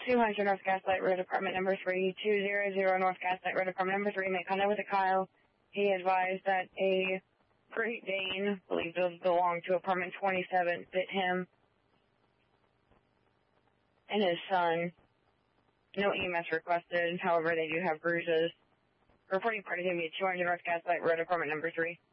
200 North Gaslight Road, apartment number 3, 200 North Gaslight Road, apartment number 3. Make contact with Kyle. He advised that a Great Dane, believed to belong to apartment 27, bit him and his son. No EMS requested, however, they do have bruises. Reporting party is going to be 200 North Gaslight Road, apartment number 3.